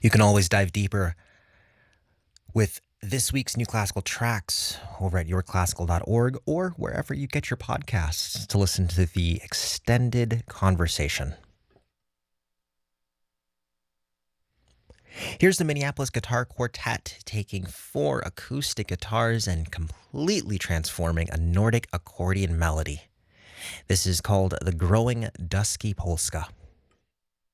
You can always dive deeper with this week's new classical tracks over at yourclassical.org or wherever you get your podcasts to listen to the extended conversation. Here's the Minneapolis Guitar Quartet taking 4 acoustic guitars and completely transforming a Nordic accordion melody. This is called The Growing Dusky Polska.